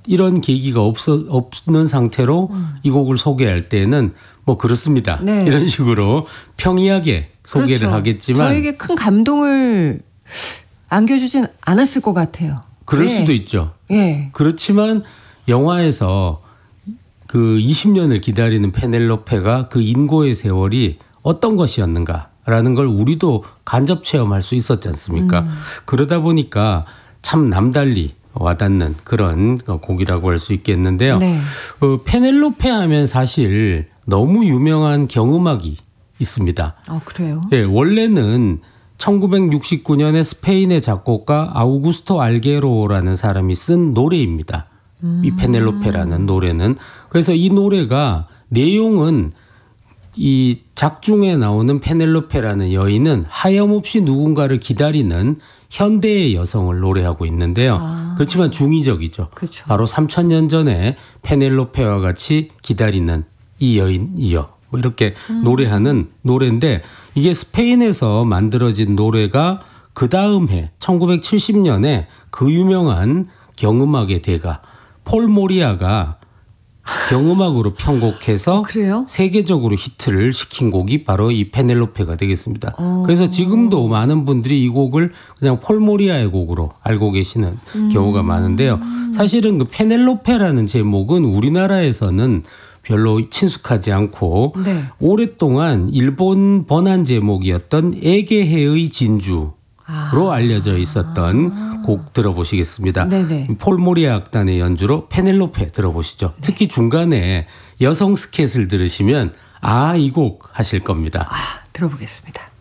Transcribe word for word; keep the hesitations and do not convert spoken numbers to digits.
이런 계기가 없어, 없는 상태로 음. 이 곡을 소개할 때는 뭐 그렇습니다. 네. 이런 식으로 평이하게 소개를 그렇죠. 하겠지만 저에게 큰 감동을 안겨주진 않았을 것 같아요. 그럴 네. 수도 있죠. 네. 그렇지만 영화에서 그 이십 년을 기다리는 페넬로페가 그 인고의 세월이 어떤 것이었는가라는 걸 우리도 간접 체험할 수 있었지 않습니까? 음. 그러다 보니까 참 남달리 와닿는 그런 곡이라고 할 수 있겠는데요. 네. 어, 페넬로페 하면 사실 너무 유명한 경음악이 있습니다. 아, 그래요? 예, 원래는 천구백육십구 년에 스페인의 작곡가 아우구스토 알게로라는 사람이 쓴 노래입니다. 음. 이 페넬로페라는 노래는. 그래서 이 노래가 내용은 이 작중에 나오는 페넬로페라는 여인은 하염없이 누군가를 기다리는 현대의 여성을 노래하고 있는데요. 아. 그렇지만 중의적이죠. 그렇죠. 바로 삼천 년 전에 페넬로페와 같이 기다리는 이 여인이여. 뭐 이렇게 음. 노래하는 노래인데 이게 스페인에서 만들어진 노래가 그 다음 해 천구백칠십 년에 그 유명한 경음악의 대가 폴 모리아가 경음악으로 편곡해서 그래요? 세계적으로 히트를 시킨 곡이 바로 이 페넬로페가 되겠습니다. 오. 그래서 지금도 많은 분들이 이 곡을 그냥 폴 모리아의 곡으로 알고 계시는 음. 경우가 많은데요. 사실은 그 페넬로페라는 제목은 우리나라에서는 별로 친숙하지 않고 네. 오랫동안 일본 번안 제목이었던 에게해의 진주로 아. 알려져 있었던 아. 곡 들어보시겠습니다. 네네. 폴 모리아 악단의 연주로 페넬로페 들어보시죠. 네. 특히 중간에 여성 스캣을 들으시면 아, 이 곡 하실 겁니다. 아, 들어보겠습니다.